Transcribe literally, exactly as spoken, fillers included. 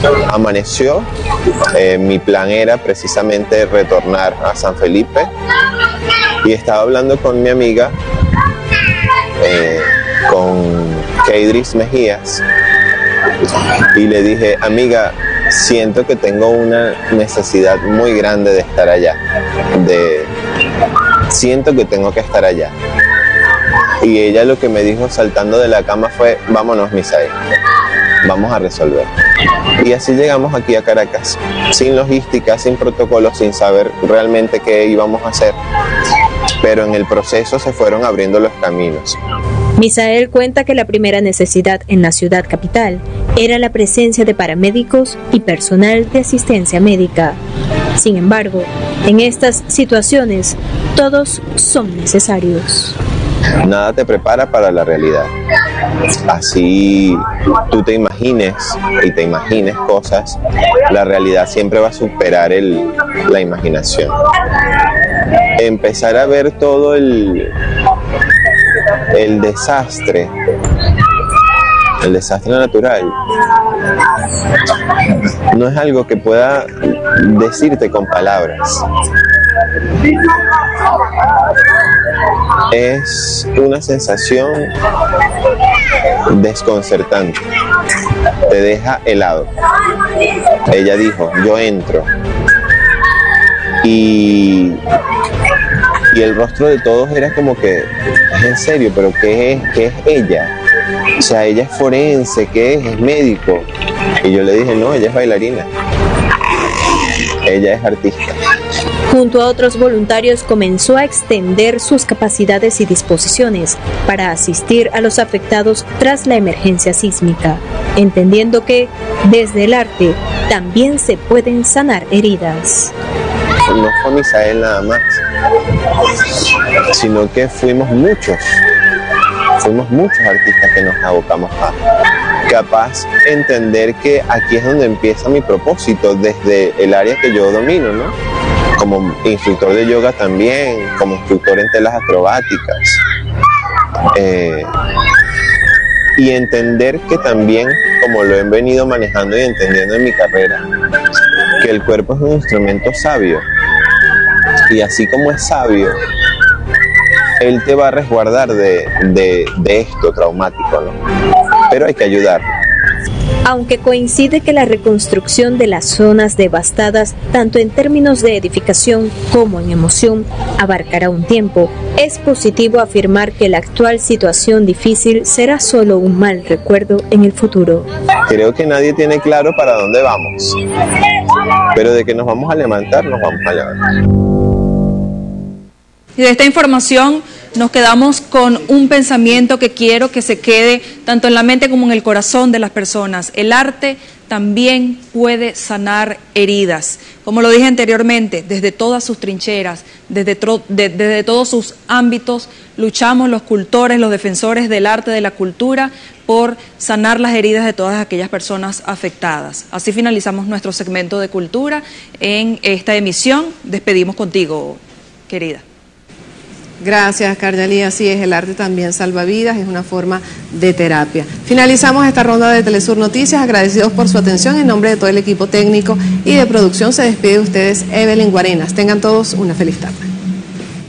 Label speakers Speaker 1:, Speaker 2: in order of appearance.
Speaker 1: Amaneció, eh, mi plan era precisamente retornar a San Felipe y estaba hablando con mi amiga, eh, con Keidris Mejías, y le dije, amiga, siento que tengo una necesidad muy grande de estar allá, de, siento que tengo que estar allá. Y ella lo que me dijo saltando de la cama fue, vámonos, Misael, vamos a resolver. Y así llegamos aquí a Caracas, sin logística, sin protocolo, sin saber realmente qué íbamos a hacer, pero en el proceso se fueron abriendo los caminos.
Speaker 2: Misael cuenta que la primera necesidad en la ciudad capital era la presencia de paramédicos y personal de asistencia médica. Sin embargo, en estas situaciones, todos son necesarios.
Speaker 1: Nada te prepara para la realidad. Así tú te imagines y te imagines cosas, la realidad siempre va a superar el, la imaginación. Empezar a ver todo el, el desastre, el desastre natural, no es algo que pueda decirte con palabras. Es una sensación desconcertante, te deja helado. Ella dijo, yo entro y, y el rostro de todos era como que, es en serio, pero ¿qué es, qué es ella? O sea, ella es forense, ¿qué es? Es médico. Y yo le dije, no, ella es bailarina, ella es artista.
Speaker 2: Junto a otros voluntarios comenzó a extender sus capacidades y disposiciones para asistir a los afectados tras la emergencia sísmica, entendiendo que desde el arte también se pueden sanar heridas.
Speaker 1: No fue Misael nada más, sino que fuimos muchos, fuimos muchos artistas que nos abocamos a capaz entender que aquí es donde empieza mi propósito desde el área que yo domino, ¿no? Como instructor de yoga también, como instructor en telas acrobáticas. Eh, y entender que también, como lo he venido manejando y entendiendo en mi carrera, que el cuerpo es un instrumento sabio. Y así como es sabio, él te va a resguardar de, de, de esto traumático, ¿no? Pero hay que ayudarlo.
Speaker 2: Aunque coincide que la reconstrucción de las zonas devastadas, tanto en términos de edificación como en emoción, abarcará un tiempo, es positivo afirmar que la actual situación difícil será solo un mal recuerdo en el futuro.
Speaker 1: Creo que nadie tiene claro para dónde vamos, pero de que nos vamos a levantar, nos vamos a levantar.
Speaker 3: Y de esta información nos quedamos con un pensamiento que quiero que se quede tanto en la mente como en el corazón de las personas. El arte también puede sanar heridas. Como lo dije anteriormente, desde todas sus trincheras, desde, de, desde todos sus ámbitos, luchamos los cultores, los defensores del arte, de la cultura, por sanar las heridas de todas aquellas personas afectadas. Así finalizamos nuestro segmento de cultura en esta emisión. Despedimos contigo, querida.
Speaker 4: Gracias, Caryalí. Así es, el arte también salva vidas, es una forma de terapia. Finalizamos esta ronda de Telesur Noticias, agradecidos por su atención. En nombre de todo el equipo técnico y de producción se despide de ustedes Evelyn Guarenas. Tengan todos una feliz tarde.